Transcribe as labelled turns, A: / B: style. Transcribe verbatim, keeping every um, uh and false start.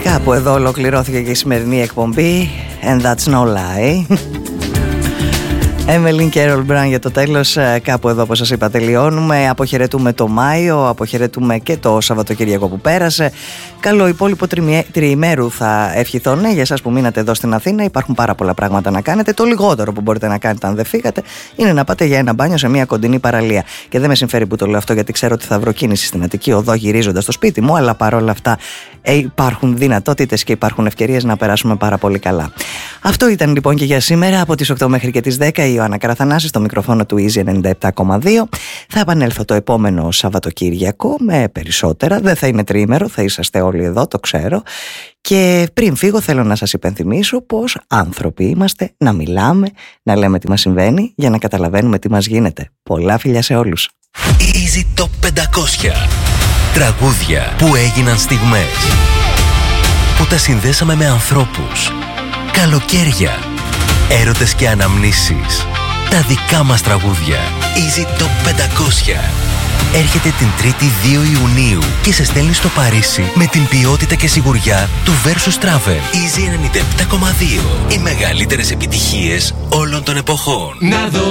A: Κάπου εδώ ολοκληρώθηκε και η σημερινή εκπομπή. And that's no lie. Έμελιν και Έρολ Μπραν για το τέλος. Κάπου εδώ, όπως σας είπα, τελειώνουμε. Αποχαιρετούμε το Μάιο, αποχαιρετούμε και το Σαββατοκύριακο που πέρασε. Καλό υπόλοιπο τριημέρου θα ευχηθώ. Ναι, για εσάς που μείνατε εδώ στην Αθήνα, υπάρχουν πάρα πολλά πράγματα να κάνετε. Το λιγότερο που μπορείτε να κάνετε αν δεν φύγατε είναι να πάτε για ένα μπάνιο σε μια κοντινή παραλία. Και δεν με συμφέρει που το λέω αυτό, γιατί ξέρω ότι θα βρω κίνηση στην Αττική Οδό γυρίζοντας στο σπίτι μου, αλλά παρόλα αυτά ε, υπάρχουν δυνατότητες και υπάρχουν ευκαιρίες να περάσουμε πάρα πολύ καλά. Αυτό ήταν λοιπόν και για σήμερα. Από τις οκτώ μέχρι και τις δέκα η Ιωάννα Καραθανάση στο μικροφόνο του Easy ενενήντα επτά κόμμα δύο. Θα επανέλθω το επόμενο Σαββατοκύριακο με περισσότερα. Δεν θα είναι τριήμερο, θα είσαστε όλοι εδώ, το ξέρω. Και πριν φύγω θέλω να σας υπενθυμίσω πως άνθρωποι είμαστε, να μιλάμε, να λέμε τι μας συμβαίνει για να καταλαβαίνουμε τι μας γίνεται. Πολλά φιλιά σε όλους.
B: Easy Top πεντακόσια. Τραγούδια που έγιναν στιγμές, που τα συνδέσαμε με ανθρώπους, καλοκαίρια, έρωτες και αναμνήσεις. Τα δικά μας τραγούδια. Easy Top πεντακόσια. Έρχεται την Τρίτη δύο Ιουνίου και σε στέλνει στο Παρίσι με την ποιότητα και σιγουριά του Versus Travel. Easy ενενήντα επτά κόμμα δύο. Οι μεγαλύτερες επιτυχίες όλων των εποχών. Να δω.